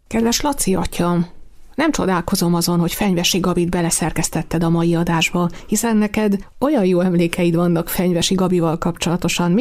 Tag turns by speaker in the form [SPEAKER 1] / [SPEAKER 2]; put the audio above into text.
[SPEAKER 1] Kedves Laci atyám, nem csodálkozom azon, hogy Fenyvesi Gabit beleszerkesztetted a mai adásba, hiszen neked olyan jó emlékeid vannak Fenyvesi Gabival kapcsolatosan,